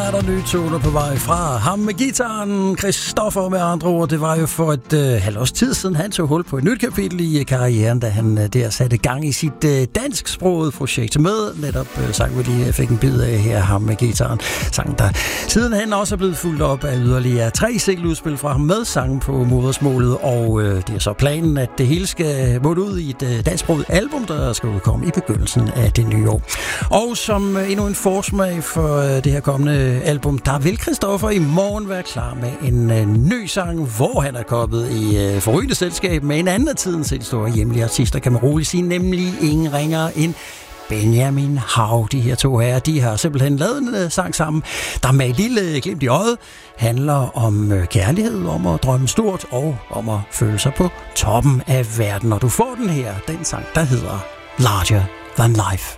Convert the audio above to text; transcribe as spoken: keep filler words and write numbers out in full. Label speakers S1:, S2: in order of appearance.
S1: er der nye toner på vej fra ham med gitaren. Christoffer med andre ord. Det var jo for et øh, halvt års tid siden, han tog hul på et nyt kapitel i karrieren, da han øh, der satte gang i sit øh, dansksprogede projekt med netop øh, sang, vi lige fik en bid af her, ham med gitaren. Sangen, der siden han også er blevet fulgt op af yderligere tre singeludspil fra ham med sangen på modersmålet, og øh, det er så planen, at det hele skal måtte ud i et øh, dansksproget album, der skal udkomme i begyndelsen af det nye år. Og som øh, endnu en forsmag for øh, det her kommende album, der vil Christoffer i morgen være klar med en øh, ny sang, hvor han er kommet i øh, forrygende selskab med en anden af tidens helt store hjemlige artister, kan man roligt sige, nemlig ingen ringere end Benjamin Hav. De her to herrer, de har simpelthen lavet en øh, sang sammen, der med et lille glimt i øjet handler om øh, kærlighed, om at drømme stort og om at føle sig på toppen af verden. Og du får den her, den sang, der hedder Larger Than Life.